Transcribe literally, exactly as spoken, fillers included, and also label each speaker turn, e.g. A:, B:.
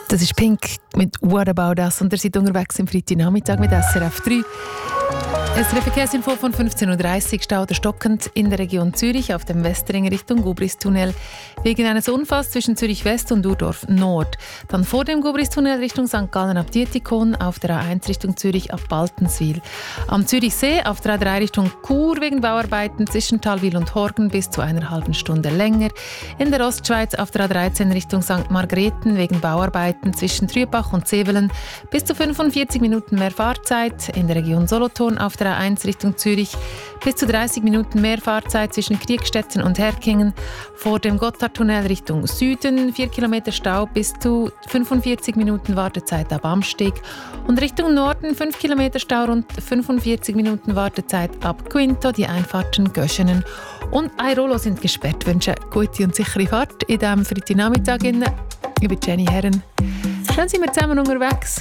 A: Das ist Pink mit «What About Us» und ihr seid unterwegs am Freitagnachmittag mit S R F drei. Es ist eine Verkehrsinfo von fünfzehn Uhr dreißig, Stau oder stockend in der Region Zürich auf dem Westring Richtung Gubristunnel wegen eines Unfalls zwischen Zürich West und Urdorf Nord. Dann vor dem Gubristunnel Richtung Sankt Gallen ab Dietikon, auf der A eins Richtung Zürich ab Baltenswil. Am Zürichsee auf der A drei Richtung Chur wegen Bauarbeiten zwischen Talwil und Horgen bis zu einer halben Stunde länger. In der Ostschweiz auf der A dreizehn Richtung Sankt Margrethen wegen Bauarbeiten zwischen Trübach und Zevelen bis zu fünfundvierzig Minuten mehr Fahrzeit. In der Region Solothurn auf der A eins Richtung Zürich bis zu dreißig Minuten mehr Fahrzeit zwischen Kriegstetten und Herkingen. Vor dem Gotthardtunnel Richtung Süden vier Kilometer Stau bis zu fünfundvierzig Minuten Wartezeit ab Amsteg. Und Richtung Norden fünf Kilometer Stau und fünfundvierzig Minuten Wartezeit ab Quinto, die Einfahrten Göschenen und Airolo sind gesperrt. Ich wünsche gute und sichere Fahrt in diesem Freitagnachmittag. Ich bin Jenny Herren. Dann sind wir zusammen unterwegs.